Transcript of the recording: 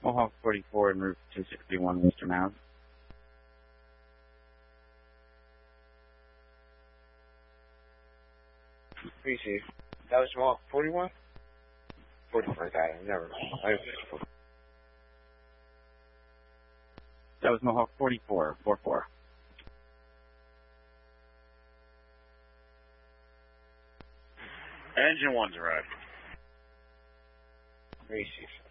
Mohawk 44 en route 261, Mr. Mound. Appreciate it. That was Mohawk 41? 44, got it. Never mind. That was Mohawk 44, 44. Engine 1's arrived. Appreciate it.